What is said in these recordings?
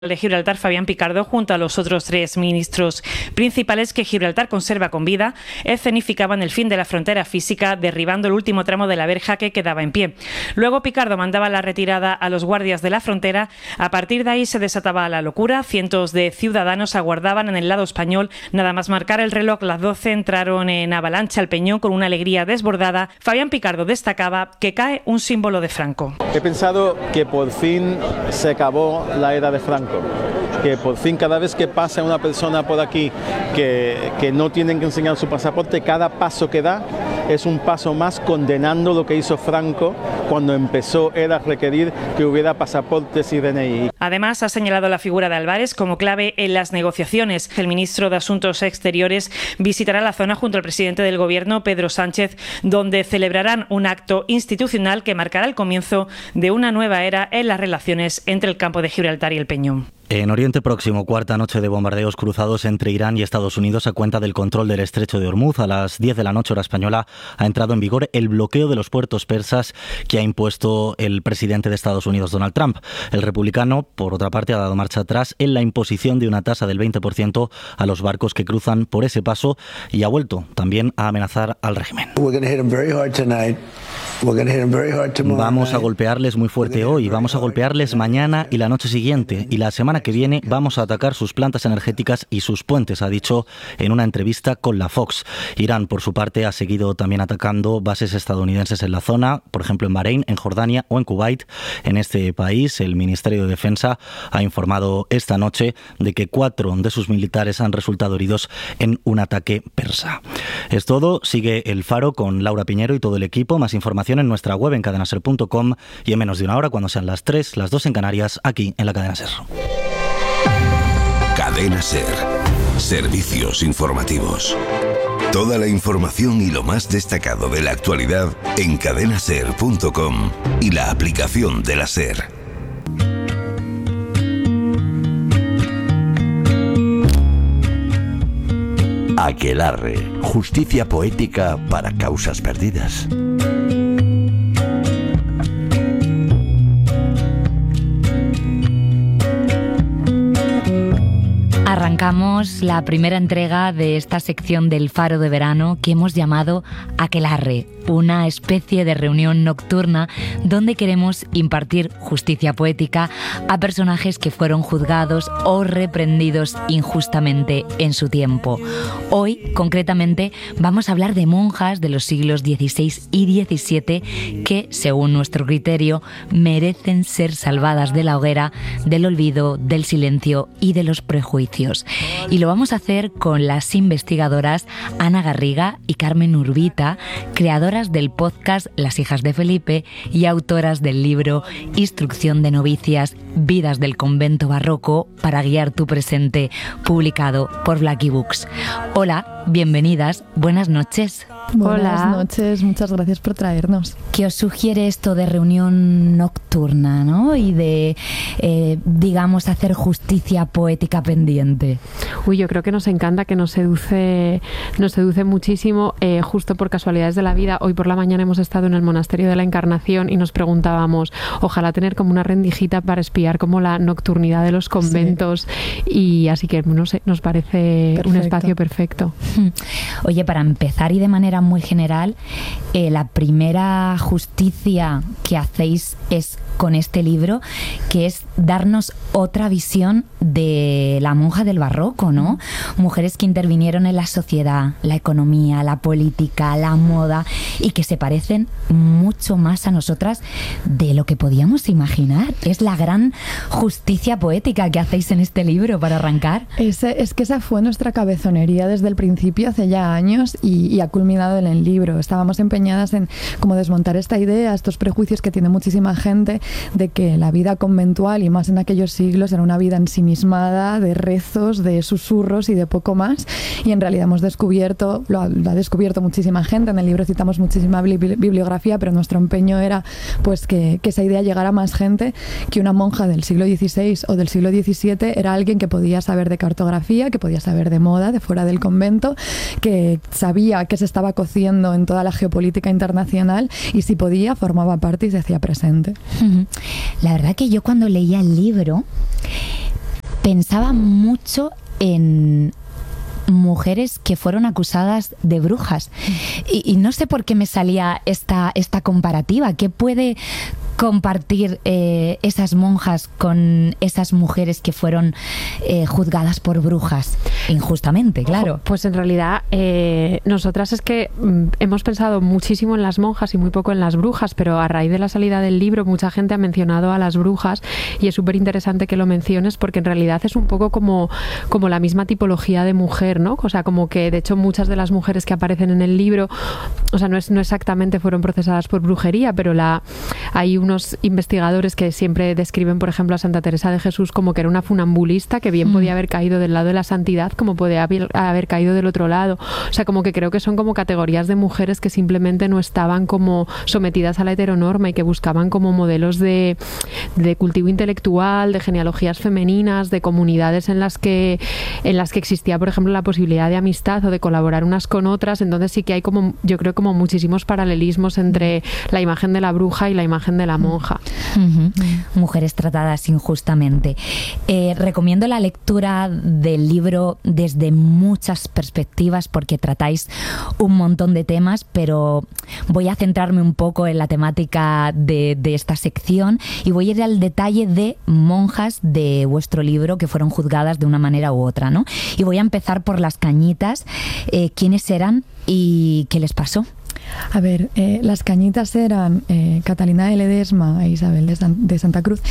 de Gibraltar, Fabián Picardo, junto a los otros 3 ministros principales que Gibraltar conserva con vida, escenificaban el fin de la frontera física, derribando el último tramo de la verja que quedaba en pie. Luego Picardo mandaba la retirada a los guardias de la frontera. A partir de ahí se desataba la locura. Cientos de ciudadanos aguardaban en el lado español. Nada más marcar el reloj, las 12, entraron en avalancha al Peñón con una alegría desbordada. Fabián Picardo destacaba que cae un símbolo de Franco. He pensado que por fin se acabó la era de Franco, que por fin cada vez que pasa una persona por aquí que no tienen que enseñar su pasaporte, cada paso que da es un paso más condenando lo que hizo Franco cuando empezó él a requerir que hubiera pasaportes y DNI. Además, ha señalado la figura de Álvarez como clave en las negociaciones. El ministro de Asuntos Exteriores visitará la zona junto al presidente del Gobierno, Pedro Sánchez, donde celebrarán un acto institucional que marcará el comienzo de una nueva era en las relaciones entre el campo de Gibraltar y el Peñón. En Oriente Próximo, cuarta noche de bombardeos cruzados entre Irán y Estados Unidos a cuenta del control del estrecho de Hormuz. A las 10 de la noche, hora española, ha entrado en vigor el bloqueo de los puertos persas que ha impuesto el presidente de Estados Unidos, Donald Trump. El republicano, por otra parte, ha dado marcha atrás en la imposición de una tasa del 20% a los barcos que cruzan por ese paso y ha vuelto también a amenazar al régimen. Vamos a golpearles muy fuerte hoy, vamos a golpearles mañana y la noche siguiente, y la semana que viene vamos a atacar sus plantas energéticas y sus puentes, ha dicho en una entrevista con la Fox. Irán, por su parte, ha seguido también atacando bases estadounidenses en la zona, por ejemplo en Bahrein, en Jordania o en Kuwait. En este país, el Ministerio de Defensa ha informado esta noche de que 4 de sus militares han resultado heridos en un ataque persa. Es todo, sigue El Faro con Laura Piñero y todo el equipo. Más información en nuestra web en cadenaser.com y en menos de una hora, cuando sean las 3, las 2 en Canarias, aquí en la Cadena Ser. Cadena Ser. Servicios informativos. Toda la información y lo más destacado de la actualidad en cadenaser.com y la aplicación de la Ser. Aquelarre. Justicia poética para causas perdidas. Arrancamos la primera entrega de esta sección del Faro de Verano que hemos llamado Aquelarre, una especie de reunión nocturna donde queremos impartir justicia poética a personajes que fueron juzgados o reprendidos injustamente en su tiempo. Hoy, concretamente, vamos a hablar de monjas de los siglos XVI y XVII que, según nuestro criterio, merecen ser salvadas de la hoguera, del olvido, del silencio y de los prejuicios. Y lo vamos a hacer con las investigadoras Ana Garriga y Carmen Urbita, creadoras del podcast Las hijas de Felipe y autoras del libro Instrucción de novicias, vidas del convento barroco para guiar tu presente, publicado por Blackie Books. Hola, bienvenidas, buenas noches. Buenas noches, muchas gracias por traernos. ¿Qué os sugiere esto de reunión nocturna, ¿no? Y de, digamos, hacer justicia poética pendiente? Uy, yo creo que nos encanta, que nos seduce muchísimo, justo por casualidades de la vida. Hoy por la mañana hemos estado en el Monasterio de la Encarnación y nos preguntábamos, ojalá tener como una rendijita para espiar como la nocturnidad de los conventos, sí. Y así que, no sé, nos parece perfecto. Un espacio perfecto. Oye, para empezar y de manera muy general, la primera justicia que hacéis es con este libro, que es darnos otra visión de la monja del barroco, ¿no? Mujeres que intervinieron en la sociedad, la economía, la política, la moda, y que se parecen mucho más a nosotras de lo que podíamos imaginar. Es la gran justicia poética que hacéis en este libro para arrancar. Es que esa fue nuestra cabezonería desde el principio, hace ya años, y ha culminado en el libro. Estábamos empeñadas en como desmontar esta idea, estos prejuicios que tiene muchísima gente de que la vida conventual, y más en aquellos siglos, era una vida ensimismada, de rezos, de susurros y de poco más. Y en realidad hemos descubierto, lo ha descubierto muchísima gente, en el libro citamos muchísima bibliografía, pero nuestro empeño era pues que esa idea llegara a más gente, que una monja del siglo XVI o del siglo XVII era alguien que podía saber de cartografía, que podía saber de moda, de fuera del convento, que sabía que se estaba cociendo en toda la geopolítica internacional y si podía formaba parte y se hacía presente. La verdad que yo cuando leía el libro pensaba mucho en mujeres que fueron acusadas de brujas y no sé por qué me salía esta comparativa. ¿Qué puede compartir esas monjas con esas mujeres que fueron juzgadas por brujas injustamente, claro? Pues en realidad nosotras es que hemos pensado muchísimo en las monjas y muy poco en las brujas, pero a raíz de la salida del libro mucha gente ha mencionado a las brujas y es súper interesante que lo menciones porque en realidad es un poco como la misma tipología de mujer, ¿no? O sea, como que de hecho muchas de las mujeres que aparecen en el libro, o sea, no exactamente fueron procesadas por brujería, pero hay unos investigadores que siempre describen, por ejemplo, a Santa Teresa de Jesús como que era una funambulista que bien podía haber caído del lado de la santidad como podía haber caído del otro lado. O sea, como que creo que son como categorías de mujeres que simplemente no estaban como sometidas a la heteronorma y que buscaban como modelos de cultivo intelectual, de genealogías femeninas, de comunidades en las que existía, por ejemplo, la posibilidad de amistad o de colaborar unas con otras. Entonces sí que hay como, yo creo, como muchísimos paralelismos entre la imagen de la bruja y la imagen de la monja. Mujeres tratadas injustamente. Recomiendo la lectura del libro desde muchas perspectivas porque tratáis un montón de temas, pero voy a centrarme un poco en la temática de esta sección y voy a ir al detalle de monjas de vuestro libro que fueron juzgadas de una manera u otra, ¿no? Y voy a empezar por las Cañitas. ¿Quiénes eran y qué les pasó? A ver, las Cañitas eran Catalina de Ledesma e Isabel de Santa Cruz.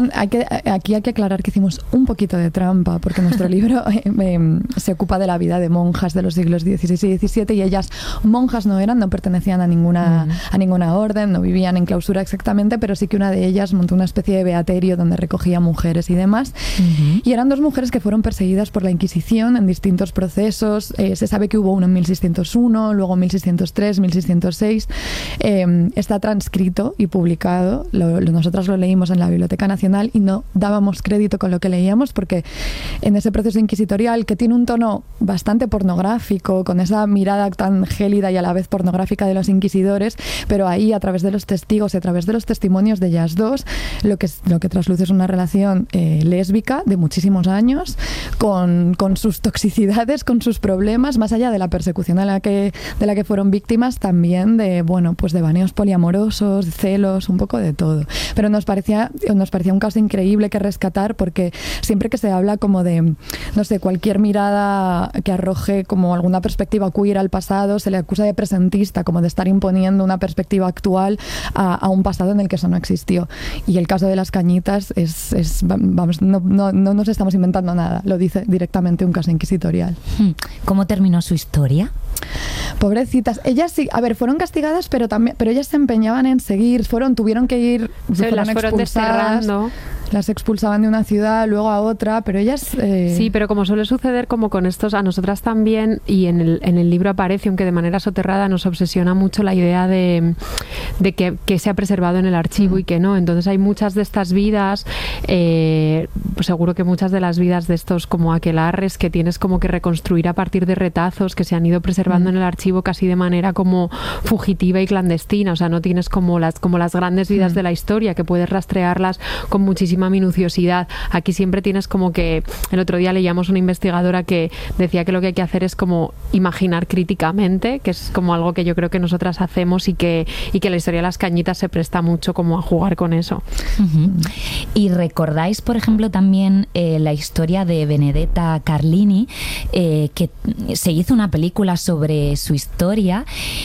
Aquí hay que aclarar que hicimos un poquito de trampa porque nuestro libro se ocupa de la vida de monjas de los siglos XVI y XVII y ellas monjas no eran, no pertenecían a ninguna orden, no vivían en clausura exactamente, pero sí que una de ellas montó una especie de beaterio donde recogía mujeres y demás. Y eran dos mujeres que fueron perseguidas por la Inquisición en distintos procesos. Se sabe que hubo uno en 1601, luego en 1603, 1606. Está transcrito y publicado. Nosotras lo leímos en la Biblioteca Nacional y no dábamos crédito con lo que leíamos porque en ese proceso inquisitorial que tiene un tono bastante pornográfico, con esa mirada tan gélida y a la vez pornográfica de los inquisidores, pero ahí a través de los testigos y a través de los testimonios de ellas dos, lo que trasluce es una relación lésbica de muchísimos años, con sus toxicidades, con sus problemas, más allá de la persecución de la que fueron víctimas, también de baneos poliamorosos, celos, un poco de todo. Pero nos parecía un caso increíble que rescatar porque siempre que se habla como de, no sé, cualquier mirada que arroje como alguna perspectiva queer al pasado, se le acusa de presentista, como de estar imponiendo una perspectiva actual a un pasado en el que eso no existió. Y el caso de las Cañitas no nos estamos inventando nada, lo dice directamente un caso inquisitorial. ¿Cómo terminó su historia? Pobrecitas, ellas sí, a ver, fueron castigadas, pero ellas se empeñaban en seguir, tuvieron que ir, las fueron desterrando. Las expulsaban de una ciudad, luego a otra, pero ellas... Sí, pero como suele suceder como con estos, a nosotras también, y en el libro aparece, aunque de manera soterrada, nos obsesiona mucho la idea de que se ha preservado en el archivo y que no. Entonces hay muchas de estas vidas, pues seguro que muchas de las vidas de estos como aquelarres que tienes como que reconstruir a partir de retazos que se han ido preservando en el archivo casi de manera como fugitiva y clandestina. O sea, no tienes como las grandes vidas de la historia que puedes rastrearlas con muchísima minuciosidad. Aquí siempre tienes como que, el otro día leíamos una investigadora que decía que lo que hay que hacer es como imaginar críticamente, que es como algo que yo creo que nosotras hacemos y que la historia de las Cañitas se presta mucho como a jugar con eso. Y recordáis, por ejemplo, también la historia de Benedetta Carlini, que se hizo una película sobre su historia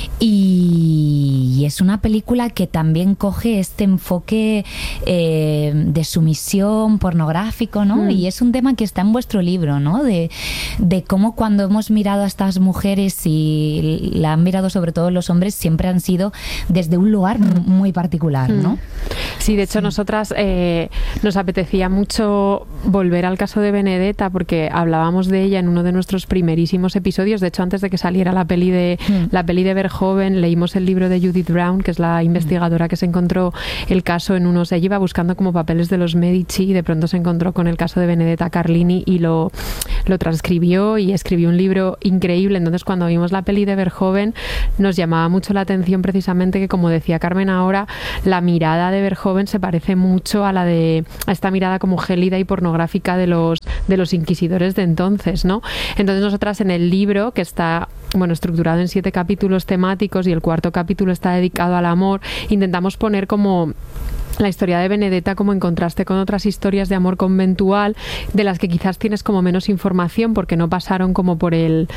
y es una película que también coge este enfoque de sumisión pornográfico, ¿no? Y es un tema que está en vuestro libro, ¿no? De cómo cuando hemos mirado a estas mujeres y la han mirado sobre todo los hombres, siempre han sido desde un lugar muy particular, ¿no? Sí, de hecho nosotras nos apetecía mucho volver al caso de Benedetta porque hablábamos de ella en uno de nuestros primerísimos episodios. De hecho, antes de que saliera la peli de Verhoeven, leímos el libro de Judith Brown, que es la investigadora que se encontró el caso en unos... Ella iba buscando como papeles de los Medici y de pronto se encontró con el caso de Benedetta Carlini y lo transcribió y escribió un libro increíble. Entonces, cuando vimos la peli de Verhoeven, nos llamaba mucho la atención precisamente que, como decía Carmen ahora, la mirada de Verhoeven se parece mucho a esta mirada como gélida y pornográfica de los los inquisidores de entonces, ¿no? Entonces nosotras en el libro, que está estructurado en 7 capítulos temáticos y el 4º capítulo está dedicado al amor, intentamos poner como la historia de Benedetta como en contraste con otras historias de amor conventual de las que quizás tienes como menos información porque no pasaron como por el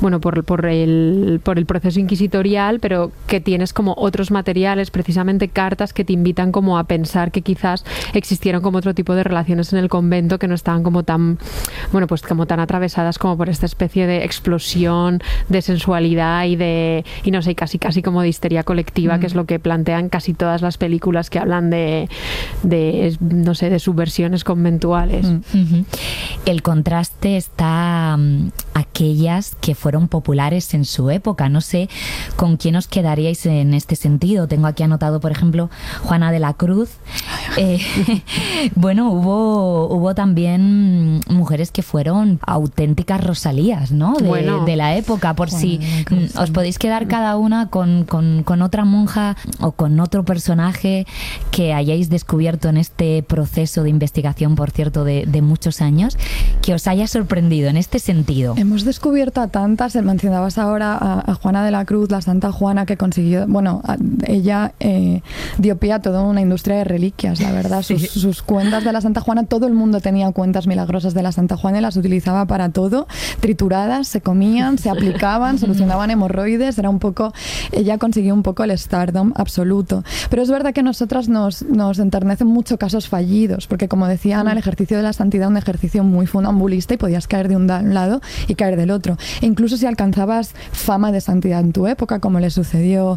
proceso inquisitorial, pero que tienes como otros materiales, precisamente cartas que te invitan como a pensar que quizás existieron como otro tipo de relaciones en el convento que no estaban como tan como tan atravesadas como por esta especie de explosión de sensualidad y no sé, casi como de histeria colectiva, que es lo que plantean casi todas las películas que hablan de subversiones conventuales. El contraste está aquellas que fueron populares en su época. No sé con quién os quedaríais en este sentido. Tengo aquí anotado, por ejemplo, Juana de la Cruz. Hubo también mujeres que fueron auténticas Rosalías, ¿no? De la época, por si os podéis quedar cada una con otra monja o con otro personaje que hayáis descubierto en este proceso de investigación, por cierto, de muchos años, que os haya sorprendido en este sentido. Hemos descubierto a tantas. Mencionabas ahora a Juana de la Cruz, la Santa Juana, que consiguió, ella dio pie a toda una industria de reliquias, la verdad. Sus cuentas de la Santa Juana, todo el mundo tenía cuentas milagrosas de la Santa Juana y las utilizaba para todo, trituradas, se comían, se aplicaban, solucionaban hemorroides, ella consiguió un poco el stardom absoluto. Pero es verdad que nosotras nos enternecen mucho casos fallidos, porque como decía Ana, el ejercicio de la santidad es un ejercicio muy funambulista y podías caer de un lado y caer del otro. E incluso si alcanzabas fama de santidad en tu época, como le sucedió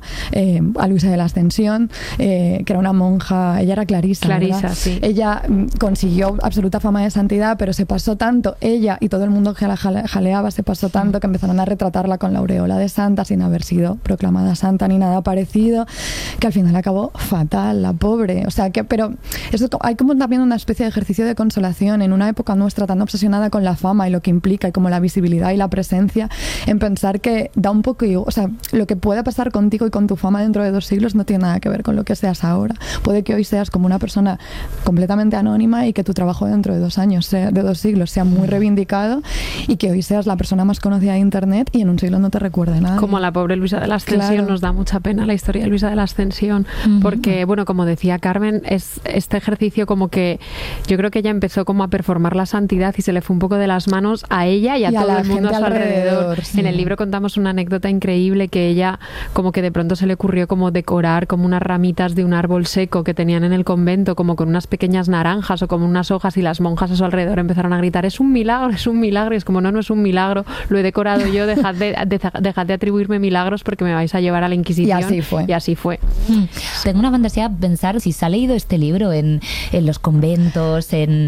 a Luisa de la Ascensión, que era una monja, ella era Clarisa, sí. Ella consiguió absoluta fama de santidad, pero se pasó tanto, ella y todo el mundo que la jaleaba, se pasó tanto que empezaron a retratarla con la aureola de santa sin haber sido proclamada santa ni nada parecido, que al final acabó fatal, la pobre. Pero eso, hay como también una especie de ejercicio de consolación en una época nuestra tan obsesionada con la fama y lo que implica y como la visibilidad y la presencia, en pensar que da un poco, lo que pueda pasar contigo y con tu fama dentro de 2 siglos no tiene nada que ver con lo que seas ahora. Puede que hoy seas como una persona completamente anónima y que tu trabajo dentro de 2 años, de 2 siglos, sea muy reivindicado y que hoy seas la persona más conocida de internet y en un siglo no te recuerde nada. Como la pobre Luisa de la Ascensión, nos da mucha pena la historia de Luisa de la Ascensión, porque, como decía Carmen, es este ejercicio como que yo creo que ella empezó como a performar la santidad y se le fue un poco de las manos a ella y a todo el mundo a su alrededor. Sí. En el libro contamos una anécdota increíble que ella como que de pronto se le ocurrió como decorar como unas ramitas de un árbol seco que tenían en el convento, como con unas pequeñas naranjas o como unas hojas, y las monjas a su alrededor empezaron a gritar: es un milagro, y es como no es un milagro, lo he decorado yo, dejad de atribuirme milagros porque me vais a llevar a la Inquisición. Y así fue. Tengo una fantasía pensar si se ha leído este libro en los conventos, en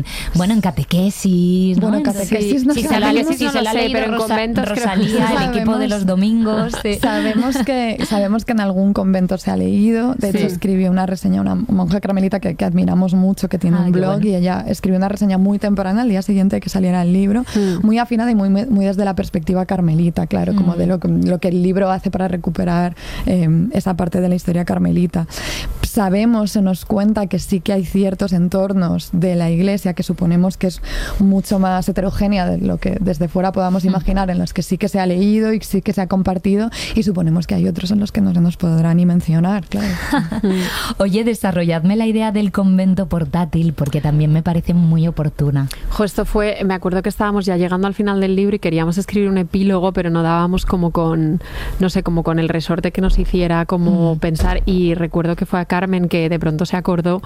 catequesis, ¿no? Catequesis no se la ha leído, pero en conventos Rosalía, el equipo de los domingos. Sabemos que en algún convento se ha leído. De hecho, escribió una reseña, una monja carmelita que admiramos mucho, que tiene un blog, y ella escribió una reseña muy temprana, al día siguiente de que saliera el libro, muy afinada y muy desde la perspectiva carmelita, claro, como de lo que el libro hace para recuperar esa parte de la historia carmelita. Sabemos, se nos cuenta que sí que hay ciertos entornos de la Iglesia que suponemos que es mucho más heterogénea de lo que desde fuera podamos imaginar, en los que sí que se ha leído y sí que se ha compartido, y suponemos que hay otros en los que no se nos podrá ni mencionar, claro. Oye, desarrolladme la idea del convento portátil, porque también me parece muy oportuna. Esto fue, me acuerdo que estábamos ya llegando al final del libro y queríamos escribir un epílogo, pero no dábamos como con el resorte que nos hiciera como pensar, y recuerdo que fue a Carmen que de pronto se acordó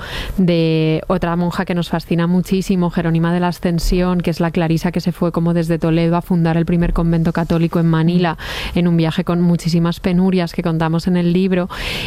de otra monja que nos fascina muchísimo, Jerónima de la Ascensión, que es la Clarisa que se fue como desde Toledo a fundar el primer convento católico en Manila, en un viaje con muchísimas penurias que contamos en el libro,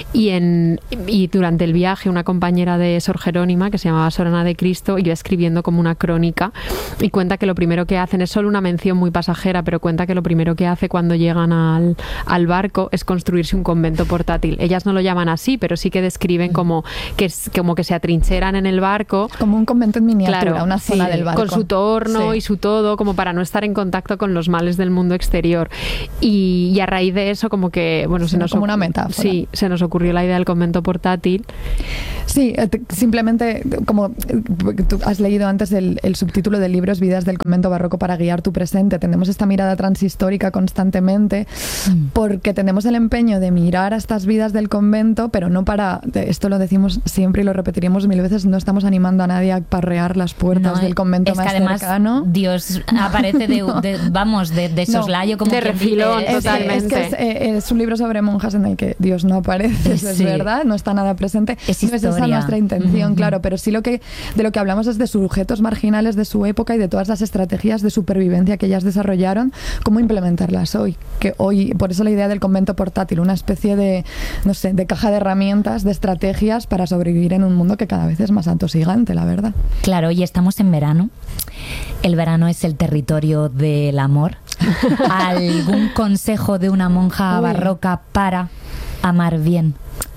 y durante el viaje una compañera de Sor Jerónima, que se llamaba Sor Ana de Cristo, iba escribiendo como una crónica, y cuenta que lo primero que hacen, es solo una mención muy pasajera, pero cuenta que lo primero que hace cuando llegan al barco es construirse un convento portátil. Ellas no lo llaman así, pero sí que describen describen como que se atrincheran en el barco. Como un convento en miniatura, claro, una zona del barco. Con su torno y su todo, como para no estar en contacto con los males del mundo exterior. Y a raíz de eso, como que, bueno, como una metáfora. Sí, se nos ocurrió la idea del convento portátil. Sí, simplemente, como tú has leído antes el subtítulo del libro es Vidas del convento barroco para guiar tu presente. Tenemos esta mirada transhistórica constantemente porque tenemos el empeño de mirar a estas vidas del convento, pero no para, esto lo decimos siempre y lo repetiremos 1000 veces, no estamos animando a nadie a parrear las puertas del convento más cercano. Dios aparece de soslayo, como de refilón, totalmente. Es un libro sobre monjas en el que Dios no aparece, eso es verdad, no está nada presente. No es esa nuestra intención, claro, pero sí de lo que hablamos es de sujetos marginales de su época y de todas las estrategias de supervivencia que ellas desarrollaron, cómo implementarlas hoy. Que hoy, por eso la idea del convento portátil, una especie de, no sé, de caja de herramientas, de estrategias para sobrevivir en un mundo que cada vez es más atosigante, la verdad. Claro, y estamos en verano. El verano es el territorio del amor. ¿Algún consejo de una monja barroca para amar bien?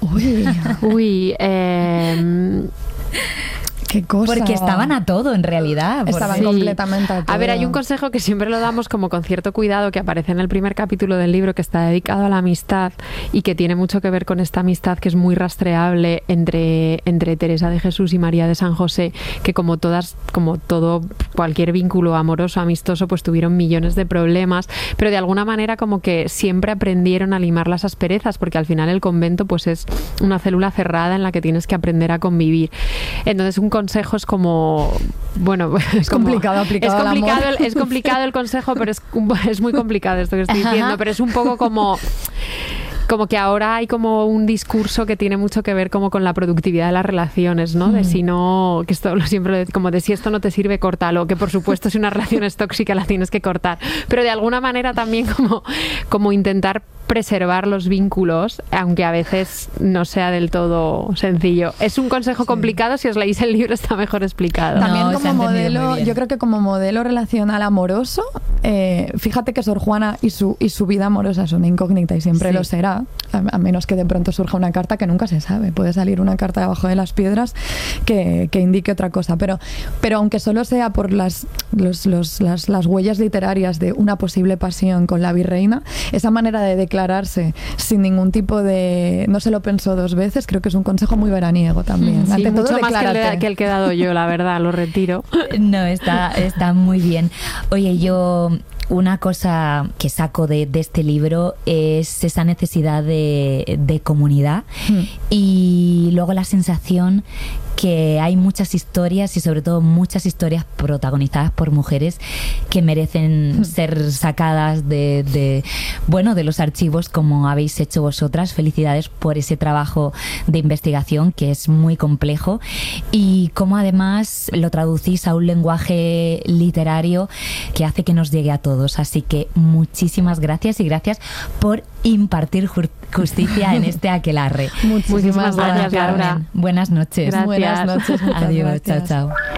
Qué cosa. Porque estaban a todo, en realidad. Estaban completamente a todo. A ver, hay un consejo que siempre lo damos como con cierto cuidado, que aparece en el primer capítulo del libro, que está dedicado a la amistad y que tiene mucho que ver con esta amistad que es muy rastreable entre Teresa de Jesús y María de San José, que como cualquier vínculo amoroso, amistoso, pues tuvieron millones de problemas, pero de alguna manera como que siempre aprendieron a limar las asperezas, porque al final el convento pues es una célula cerrada en la que tienes que aprender a convivir. Entonces un consejo es como, bueno, es complicado aplicado al amor. Es complicado el consejo, pero es muy complicado esto que estoy diciendo, pero es un poco como que ahora hay como un discurso que tiene mucho que ver como con la productividad de las relaciones, ¿no? De si no, que esto siempre como de si esto no te sirve, córtalo, que por supuesto si una relación es tóxica la tienes que cortar, pero de alguna manera también como intentar preservar los vínculos, aunque a veces no sea del todo sencillo. Es un consejo complicado, si os leéis el libro está mejor explicado. También como modelo, yo creo que como modelo relacional amoroso, fíjate que Sor Juana y su vida amorosa es una incógnita y siempre lo será, a menos que de pronto surja una carta que nunca se sabe. Puede salir una carta debajo de las piedras que indique otra cosa, pero aunque solo sea por las huellas literarias de una posible pasión con la virreina, esa manera de declararse sin ningún tipo de... No se lo pensó dos veces, creo que es un consejo muy veraniego también. Sí, ante mucho todo, más que el que he dado yo, la verdad, lo retiro. No, está muy bien. Oye, yo... Una cosa que saco de este libro es esa necesidad de comunidad y luego la sensación que hay muchas historias y sobre todo muchas historias protagonizadas por mujeres que merecen ser sacadas de los archivos como habéis hecho vosotras. Felicidades por ese trabajo de investigación que es muy complejo y cómo además lo traducís a un lenguaje literario que hace que nos llegue a todos. Así que muchísimas gracias y gracias por impartir justicia en este aquelarre. Muchísimas gracias, Laura. Buenas noches. Gracias. Buenas noches. Adiós, gracias. chao.